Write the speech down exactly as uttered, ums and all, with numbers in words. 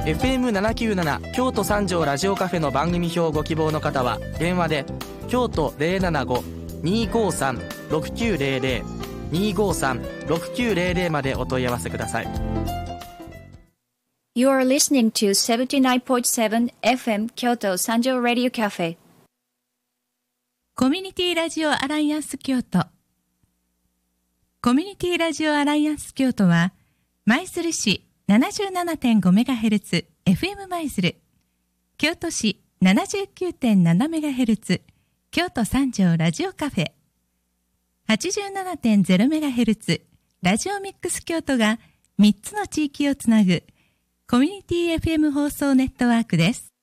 エフエムななひゃくきゅうじゅうなな 京都三条ラジオカフェの番組表をご希望の方は電話で京都 ゼロななご にーごーさん ろくきゅうゼロゼロ にーごーさん ろくきゅうゼロゼロ までお問い合わせください。 You are listening to seventy-nine point seven エフエム Kyoto Sanjo Radio Cafe。 コミュニティラジオアライアンス京都。コミュニティラジオアライアンス京都は舞鶴市 ななじゅうななてんごメガヘルツ エフエム 舞鶴、京都市 ななじゅうきゅうてんななメガヘルツ 京都三条ラジオカフェ、はちじゅうななてんゼロメガヘルツ ラジオミックス京都がみっつの地域をつなぐコミュニティ エフエム 放送ネットワークです。